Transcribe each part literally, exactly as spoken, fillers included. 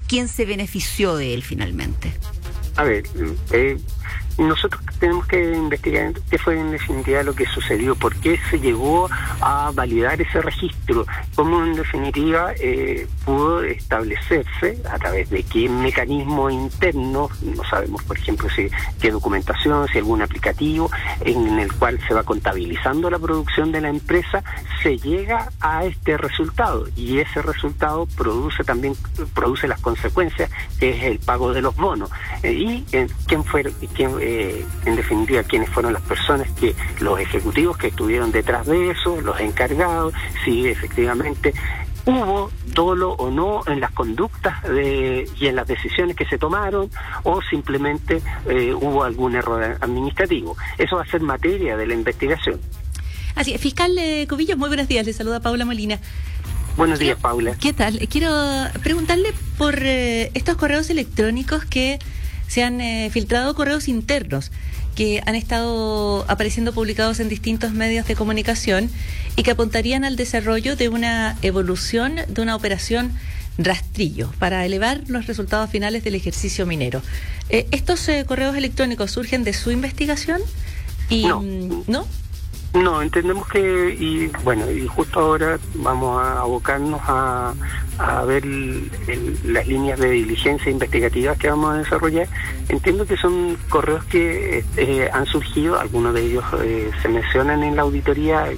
quién se benefició de él finalmente. A ver, eh, nosotros tenemos que investigar qué fue en definitiva lo que sucedió, por qué se llegó a validar ese registro, cómo en definitiva eh, pudo establecerse, a través de qué mecanismo interno, no sabemos por ejemplo si qué documentación, si algún aplicativo en el cual se va contabilizando la producción de la empresa, se llega a este resultado, y ese resultado produce también produce las consecuencias, que es el pago de los bonos. Eh, y eh, quién fue quién Eh, en definitiva, quiénes fueron las personas, que los ejecutivos que estuvieron detrás de eso, los encargados, si efectivamente hubo dolo o no en las conductas de, y en las decisiones que se tomaron, o simplemente eh, hubo algún error administrativo. Eso va a ser materia de la investigación. Así es. Fiscal eh, Cubillos, muy buenos días. Le saluda Paula Molina. Buenos días, Paula. ¿Qué tal? Quiero preguntarle por eh, estos correos electrónicos que se han eh, filtrado, correos internos que han estado apareciendo publicados en distintos medios de comunicación y que apuntarían al desarrollo de una evolución de una operación rastrillo para elevar los resultados finales del ejercicio minero. Eh, ¿Estos eh, correos electrónicos surgen de su investigación? Y, no. ¿No? No, entendemos que, y bueno, y justo ahora vamos a abocarnos a, a ver el, el, las líneas de diligencia investigativas que vamos a desarrollar. Entiendo que son correos que eh, han surgido, algunos de ellos eh, se mencionan en la auditoría,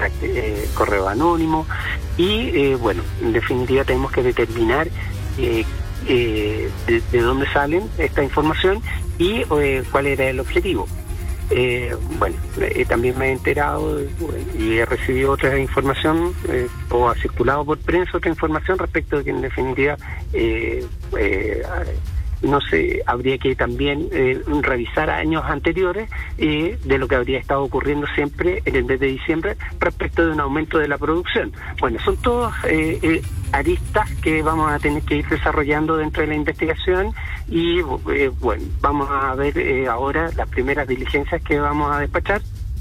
eh, correo anónimo, y eh, bueno, en definitiva tenemos que determinar eh, eh, de, de dónde salen esta información y eh, cuál era el objetivo. Eh, bueno, eh, también me he enterado eh, y he recibido otra información eh, o ha circulado por prensa otra información respecto de que en definitiva eh, eh, no sé, habría que también eh, revisar años anteriores eh, de lo que habría estado ocurriendo siempre en el mes de diciembre respecto de un aumento de la producción. Bueno, son todos eh, eh, aristas que vamos a tener que ir desarrollando dentro de la investigación y eh, bueno, vamos a ver eh, ahora las primeras diligencias que vamos a despachar.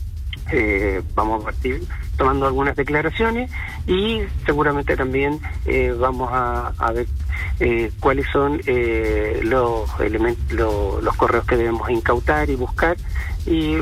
Eh, vamos a partir tomando algunas declaraciones y seguramente también eh, vamos a, a ver eh, cuáles son eh, los elementos, lo, los correos que debemos incautar y buscar y,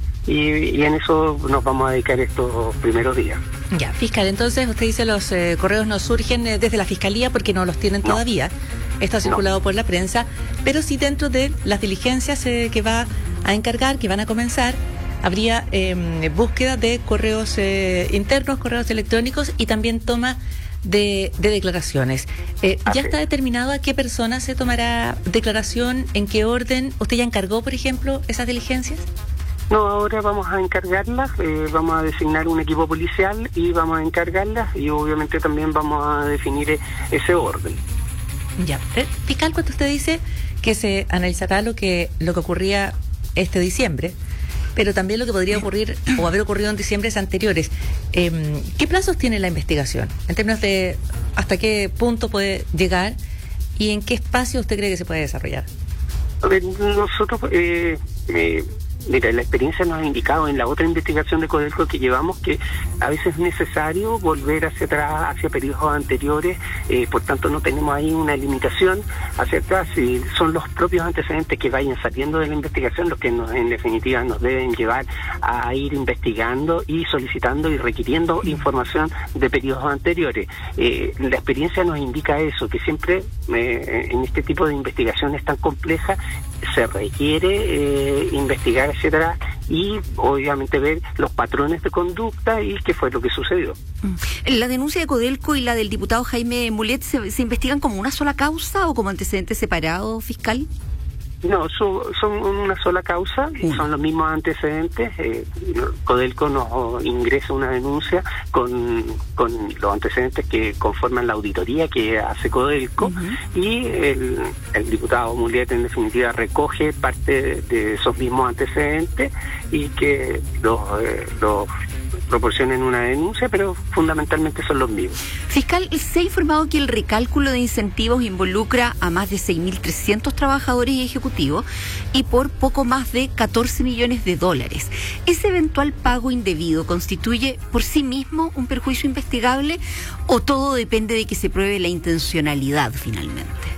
y, y en eso nos vamos a dedicar estos primeros días. Ya, fiscal, entonces usted dice los eh, correos no surgen eh, desde la fiscalía porque no los tienen no. todavía. Esto ha circulado no. por la prensa, pero sí dentro de las diligencias eh, que va a encargar, que van a comenzar, habría eh, búsqueda de correos eh, internos, correos electrónicos y también toma de, de declaraciones. Eh, ¿Ya está determinado a qué persona se tomará declaración, en qué orden? ¿Usted ya encargó, por ejemplo, esas diligencias? No, ahora vamos a encargarlas, eh, vamos a designar un equipo policial y vamos a encargarlas y obviamente también vamos a definir eh, ese orden. Ya, eh, fiscal, cuando usted dice que se analizará lo que, lo que ocurría este diciembre, pero también lo que podría ocurrir o haber ocurrido en diciembres anteriores. Eh, ¿Qué plazos tiene la investigación? En términos de hasta qué punto puede llegar y en qué espacio usted cree que se puede desarrollar. A ver, nosotros, eh, eh, mira, la experiencia nos ha indicado en la otra investigación de Codelco que llevamos que a veces es necesario volver hacia atrás, hacia periodos anteriores, eh, por tanto no tenemos ahí una limitación hacia atrás, y son los propios antecedentes que vayan saliendo de la investigación los que nos, en definitiva nos deben llevar a ir investigando y solicitando y requiriendo información de periodos anteriores. Eh, la experiencia nos indica eso, que siempre eh, en este tipo de investigaciones tan complejas se requiere eh, investigar hacia atrás y obviamente ver los patrones de conducta y qué fue lo que sucedió. ¿La denuncia de Codelco y la del diputado Jaime Mulet se, se investigan como una sola causa o como antecedentes separados, fiscal? No, son, son una sola causa, uh. son los mismos antecedentes. Eh, Codelco nos ingresa una denuncia con, con los antecedentes que conforman la auditoría que hace Codelco, uh-huh. y el, el diputado Mulet en definitiva recoge parte de, de esos mismos antecedentes y que los, eh, los proporcionen una denuncia, pero fundamentalmente son los mismos. Fiscal, se ha informado que el recálculo de incentivos involucra a más de seis mil trescientos trabajadores y ejecutivos y por poco más de catorce millones de dólares. ¿Ese eventual pago indebido constituye por sí mismo un perjuicio investigable o todo depende de que se pruebe la intencionalidad finalmente?